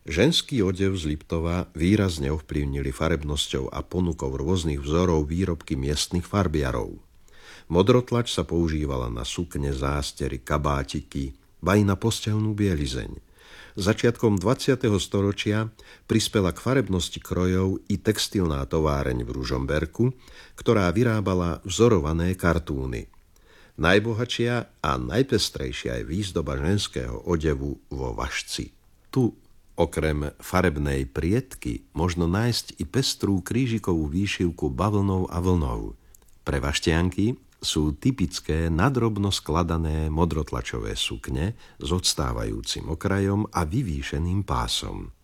Ženský odev z Liptova výrazne ovplyvnili farebnosťou a ponukou rôznych vzorov výrobky miestnych farbiarov. Modrotlač sa používala na sukne, zástery, kabátiky, ba i na posteľnú bielizeň. Začiatkom 20. storočia prispela k farebnosti krojov i textilná továreň v Ružomberku, ktorá vyrábala vzorované kartúny. Najbohatšia a najpestrejšia je výzdoba ženského odevu vo Vašci. Tu okrem farebnej priedky možno nájsť i pestrú krížikovú výšivku bavlnou a vlnou. Pre vaštianky sú typické nadrobno skladané modrotlačové sukne s odstávajúcim okrajom a vyvýšeným pásom.